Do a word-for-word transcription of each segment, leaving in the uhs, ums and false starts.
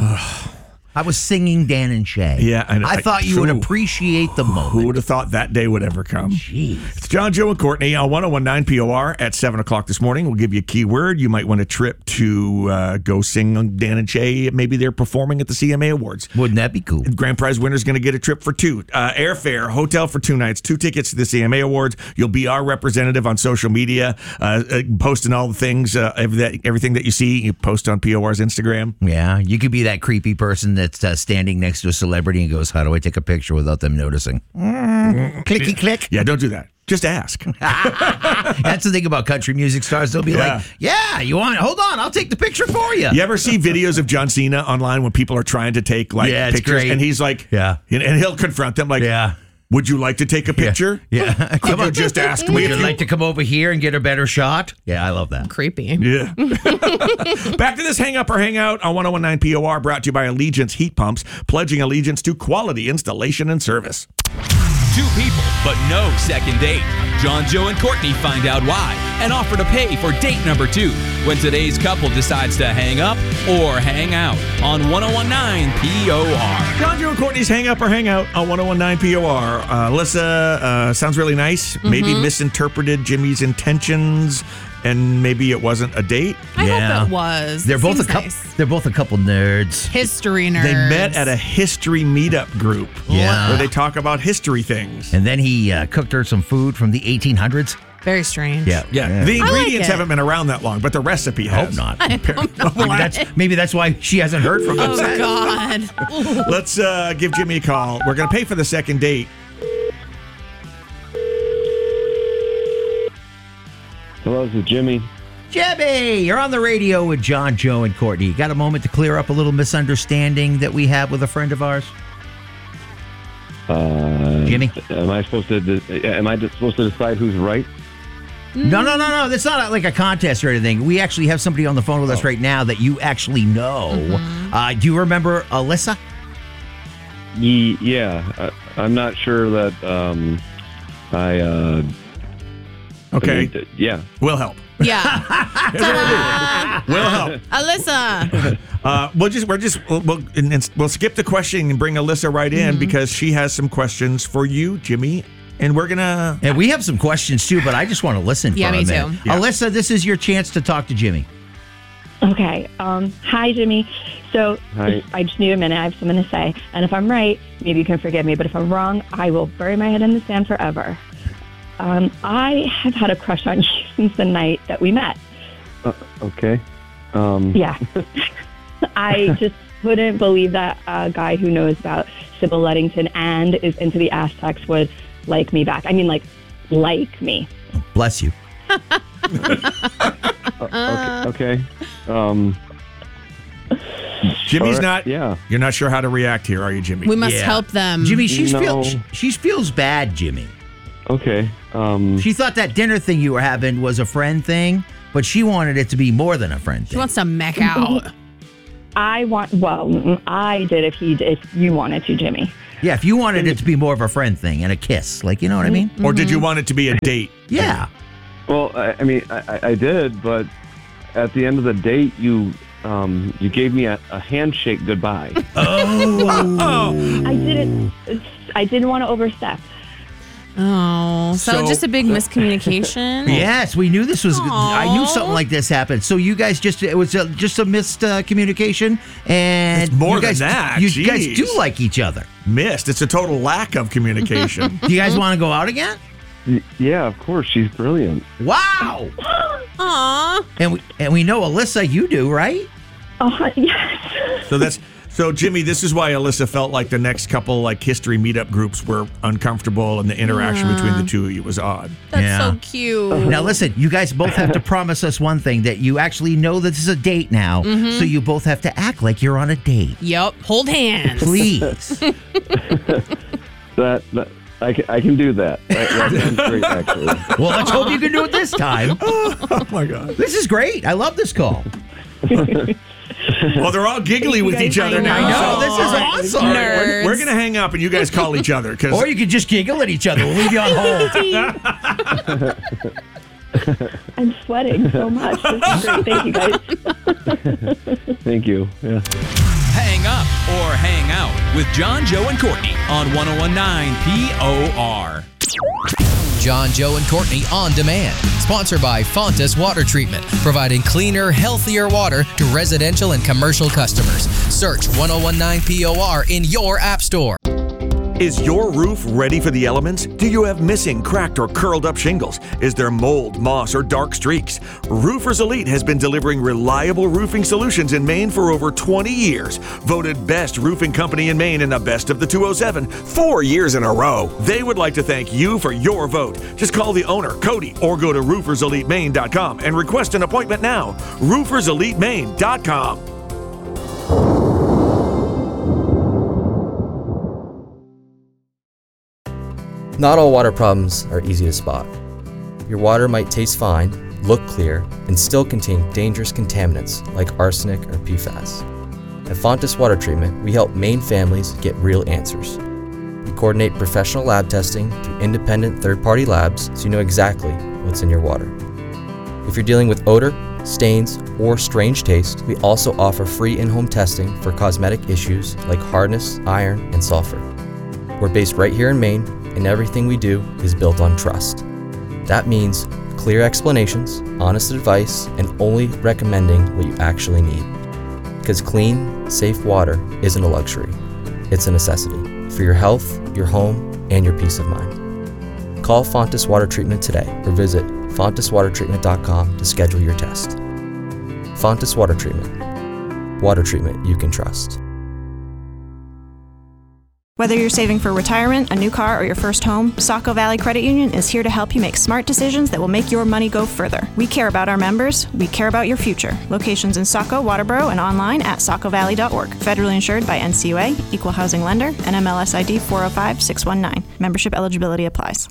I was singing Dan and Shay. Yeah, I know. I thought you Who- would appreciate the moment. Who would have thought that day would ever come? Jeez. It's John, Joe, and Courtney on one oh one nine P O R at seven o'clock this morning. We'll give you a keyword. You might want a trip to uh, go sing on Dan and Shay. Maybe they're performing at the C M A Awards. Wouldn't that be cool? Grand prize winner's going to get a trip for two. Uh, airfare, hotel for two nights, two tickets to the C M A Awards. You'll be our representative on social media, uh, uh, posting all the things, uh, every, that, everything that you see. You post on P O R's Instagram. Yeah, you could be that creepy person that's uh, standing next to a celebrity and goes, how do I take a picture without them noticing? Mm, clicky click. Yeah, don't do that. Just ask. That's the thing about country music stars. They'll be Yeah. like, yeah, you want it? Hold on, I'll take the picture for you. You ever see videos of John Cena online when people are trying to take like Yeah, it's pictures? great. And he's like, Yeah. and and he'll confront them like, Yeah. would you like to take a picture? Yeah. Could Come you on. just ask me Would if you you like to come over here and get a better shot? Yeah, I love that. Creepy. Yeah. Back to this Hang Up or Hang Out on one oh one nine P O R, brought to you by Allegiance Heat Pumps, pledging allegiance to quality installation and service. Two people, but no second date. John, Joe, and Courtney find out why and offer to pay for date number two when today's couple decides to hang up or hang out on one oh one nine P O R. John, Joe, and Courtney's Hang Up or Hang Out on one oh one nine P O R. Uh, Alyssa, uh, sounds really nice. Mm-hmm. Maybe misinterpreted Jimmy's intentions, and maybe it wasn't a date. I Yeah. hope it was. They're both a Seems couple. nice. They're both a couple nerds. History nerds. They met at a history meetup group. Yeah. Where they talk about history things. And then he uh, cooked her some food from the eighteen hundreds. Very strange. Yeah, Yeah, the like ingredients it. haven't been around that long, but the recipe has. Hope not. Well, Maybe that's, maybe that's why she hasn't heard from him. Oh, since. God. Let's uh, give Jimmy a call. We're going to pay for the second date. Hello, this is Jimmy. Jimmy, you're on the radio with John, Joe, and Courtney. You got a moment to clear up a little misunderstanding that we have with a friend of ours? Uh, Jimmy? Am I supposed to? De- am I supposed to decide who's right? No, no, no, no. That's not like a contest or anything. We actually have somebody on the phone with us right now that you actually know. Mm-hmm. Uh, do you remember Alyssa? Ye- yeah, I, I'm not sure that. Um, I. Uh, Okay, I mean, th- yeah. we'll help. Yeah. Here's what we'll do. We'll help. Alyssa. Uh, we'll just we're just we'll, we'll, and, and we'll skip the question and bring Alyssa right in because she has some questions for you, Jimmy, and we're gonna. And we have some questions too, but I just want to listen Yeah, for a me minute. too. Yeah. Alyssa, this is your chance to talk to Jimmy. Okay. Um, hi, Jimmy. So Hi. I just need a minute. I have something to say. And if I'm right, maybe you can forgive me. But if I'm wrong, I will bury my head in the sand forever. Um, I have had a crush on you since the night that we met. Uh, okay. Um, Yeah. I just couldn't believe that a guy who knows about Sybil Ludington and is into the Aztecs would like me back. I mean, like, like me. Bless you. okay. Okay. Um, Jimmy's all right, not. Yeah. You're not sure how to react here, are you, Jimmy? We must Yeah. help them. Jimmy, she No. feels she feels bad, Jimmy. Okay. Um, She thought that dinner thing you were having was a friend thing, but she wanted it to be more than a friend She thing. wants to mech out. I want, well, mm, I did if he did, if you wanted to, Jimmy. Yeah, if you wanted it to be more of a friend thing and a kiss, like, you know what I mean? Or did you want it to be a date? Yeah. well, I, I mean, I, I- I did, but at the end of the date, you um, you gave me a, a handshake goodbye. Oh, I didn't, I didn't want to overstep. Oh, so, So- just a big miscommunication. Yes, we knew this was. I knew Aw. something like this happened. So you guys just it was a, just a missed uh, communication, and It's more you guys, than that. You guys Jeez. do like each other. missed. It's a total lack of communication. Do you guys want to go out again? Y- yeah, of course. She's brilliant. Wow! Aw. And we and we know Alyssa, you do, right? Oh, yes. So that's so Jimmy. This is why Alyssa felt like the next couple like history meetup groups were uncomfortable, and the interaction between the two of you was odd. That's Yeah. so cute. Now listen, you guys both have to promise us one thing, that you actually know that this is a date now, so you both have to act like you're on a date. Yep. Hold hands. Please. That, that I, can, I can do that. That, that sounds great, actually. Well, let's hope you can do it this time. Oh my god! This is great. I love this call. Well, they're all giggly with guys. each other I now. I know. so- This is awesome. Nerds. We're, we're gonna hang up and you guys call each other because Or you could just giggle at each other. We'll leave you on hold. I'm sweating so much. This is great. Thank you, guys. Thank you. Yeah. hang up, or hang out with John, Joe, and Courtney on one oh one point nine P O R. John, Joe, and Courtney On Demand. Sponsored by Fontas Water Treatment, providing cleaner, healthier water to residential and commercial customers. Search one oh one nine P O R in your app store. Is your roof ready for the elements? Do you have missing, cracked, or curled up shingles? Is there mold, moss, or dark streaks? Roofers Elite has been delivering reliable roofing solutions in Maine for over twenty years. Voted best roofing company in Maine in the best of the two oh seven, four years in a row. They would like to thank you for your vote. Just call the owner, Cody, or go to roofers elite maine dot com and request an appointment now. roofers elite maine dot com. Not all water problems are easy to spot. Your water might taste fine, look clear, and still contain dangerous contaminants like arsenic or P FAS. At Fontas Water Treatment, we help Maine families get real answers. We coordinate professional lab testing through independent third-party labs so you know exactly what's in your water. If you're dealing with odor, stains, or strange taste, we also offer free in-home testing for cosmetic issues like hardness, iron, and sulfur. We're based right here in Maine, and everything we do is built on trust. That means clear explanations, honest advice, and only recommending what you actually need. Because clean, safe water isn't a luxury, it's a necessity for your health, your home, and your peace of mind. Call Fontas Water Treatment today or visit fontas water treatment dot com to schedule your test. Fontas Water Treatment. Water treatment you can trust. Whether you're saving for retirement, a new car, or your first home, Saco Valley Credit Union is here to help you make smart decisions that will make your money go further. We care about our members. We care about your future. Locations in Saco, Waterboro, and online at saco valley dot org. Federally insured by N C U A, Equal Housing Lender, N M L S I D four oh five six one nine. Membership eligibility applies.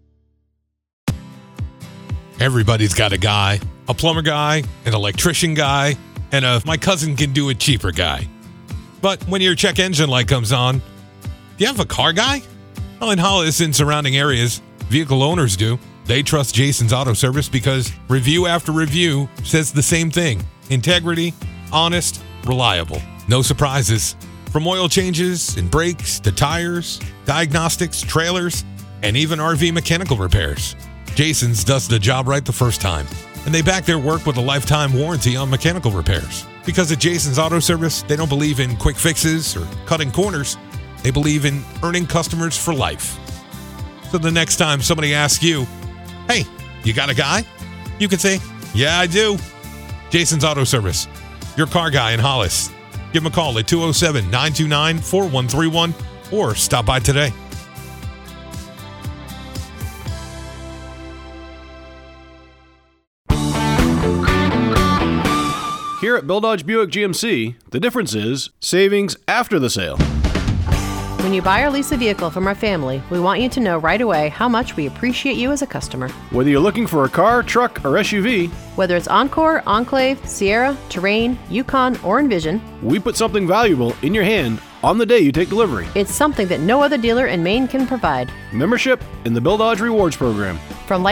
Everybody's got a guy, a plumber guy, an electrician guy, and a my cousin can do it cheaper guy. But when your check engine light comes on, do you have a car guy? Well, in Hollis and surrounding areas, vehicle owners do. They trust Jason's Auto Service because review after review says the same thing. Integrity, honest, reliable. No surprises. From oil changes and brakes to tires, diagnostics, trailers, and even R V mechanical repairs. Jason's does the job right the first time. And they back their work with a lifetime warranty on mechanical repairs. Because at Jason's Auto Service, they don't believe in quick fixes or cutting corners. They believe in earning customers for life. So the next time somebody asks you, hey, you got a guy? You can say, yeah, I do. Jason's Auto Service, your car guy in Hollis. Give them a call at two oh seven, nine two nine, four one three one or stop by today. Here at Bill Dodge Buick G M C, the difference is savings after the sale. When you buy or lease a vehicle from our family, we want you to know right away how much we appreciate you as a customer. Whether you're looking for a car, truck, or S U V, whether it's Encore, Enclave, Sierra, Terrain, Yukon, or Envision, we put something valuable in your hand on the day you take delivery. It's something that no other dealer in Maine can provide. Membership in the Bill Dodge Rewards Program. From